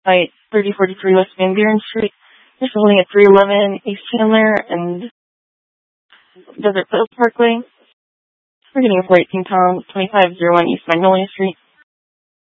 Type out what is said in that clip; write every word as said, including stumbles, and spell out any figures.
Site thirty forty-three West Van Buren Street. You're holding at three eleven East Chandler and Desert Hills Parkway. We're getting a four eighteen pound, twenty-five oh one East Magnolia Street.